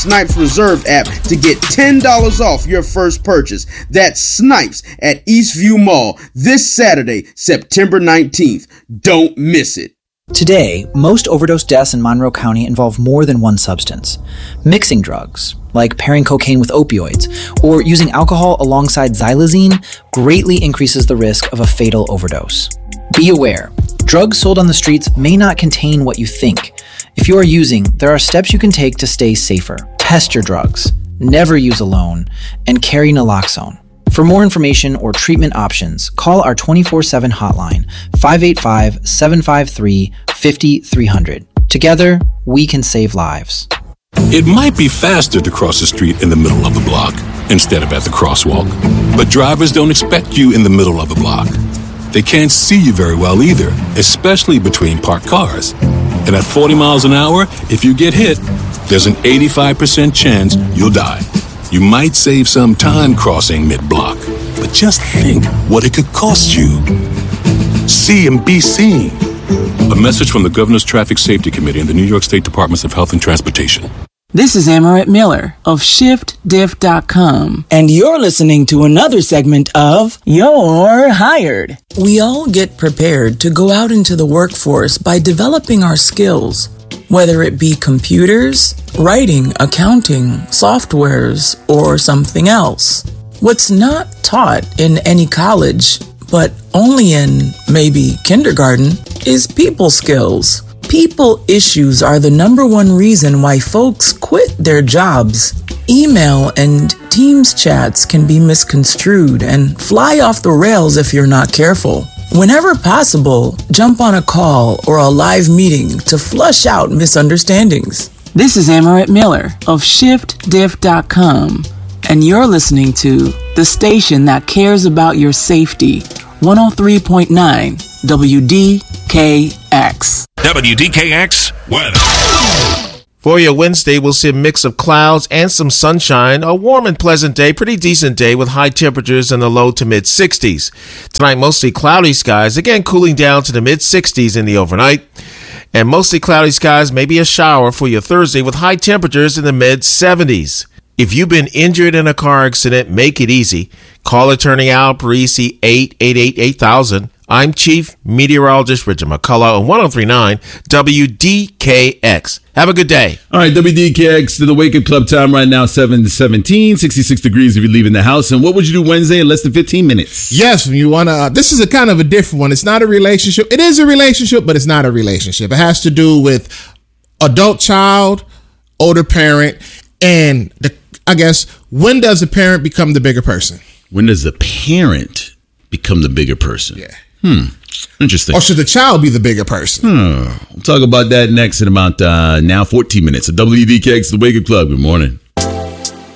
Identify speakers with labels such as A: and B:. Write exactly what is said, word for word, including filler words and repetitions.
A: Snipes Reserve app to get ten dollars off your first purchase. That's Snipes at Eastview Mall this Saturday, September nineteenth. Don't miss it.
B: Today, most overdose deaths in Monroe County involve more than one substance. Mixing drugs, like pairing cocaine with opioids, or using alcohol alongside xylazine, greatly increases the risk of a fatal overdose. Be aware, drugs sold on the streets may not contain what you think. If you are using, there are steps you can take to stay safer. Test your drugs, never use alone, and carry naloxone. For more information or treatment options, call our twenty-four seven hotline, five eight five, seven five three, five three zero zero. Together, we can save lives.
C: It might be faster to cross the street in the middle of the block instead of at the crosswalk. But drivers don't expect you in the middle of the block. They can't see you very well either, especially between parked cars. And at forty miles an hour, if you get hit, there's an eighty-five percent chance you'll die. You might save some time crossing mid-block, but just think what it could cost you. See and be seen. A message from the Governor's Traffic Safety Committee and the New York State Departments of Health and Transportation.
D: This is Amaret Miller of shift diff dot com, and you're listening to another segment of You're Hired. We all get prepared to go out into the workforce by developing our skills, whether it be computers, writing, accounting, softwares, or something else. What's not taught in any college, but only in maybe kindergarten, is people skills. People issues are the number one reason why folks quit their jobs. Email and Teams chats can be misconstrued and fly off the rails if you're not careful. Whenever possible, jump on a call or a live meeting to flush out misunderstandings. This is Amaret Miller of shift diff dot com, and you're listening to the station that cares about your safety, one oh three point nine W D K X.
E: W D K X weather.
F: For your Wednesday, we'll see a mix of clouds and some sunshine. A warm and pleasant day, pretty decent day with high temperatures in the low to mid sixties. Tonight, mostly cloudy skies, again cooling down to the mid sixties in the overnight. And mostly cloudy skies, maybe a shower for your Thursday with high temperatures in the mid seventies. If you've been injured in a car accident, make it easy. Call attorney Al Parisi, eight eight eight, eight thousand. I'm Chief Meteorologist Richard McCullough on one oh three point nine W D K X. Have a good day.
G: All right, W D K X to the Wake Up Club time right now, seven seventeen, sixty-six degrees if you're leaving the house. And what would you do Wednesday in less than fifteen minutes?
H: Yes, you want to, uh, this is a kind of a different one. It's not a relationship. It is a relationship, but it's not a relationship. It has to do with adult child, older parent, and the, I guess, when does the parent become the bigger person?
G: When does the parent become the bigger person?
H: Yeah.
G: Hmm. Interesting.
H: Or should the child be the bigger person?
G: Hmm. We'll talk about that next in about uh, now fourteen minutes. A W D K X, the Wake Up Club. Good morning.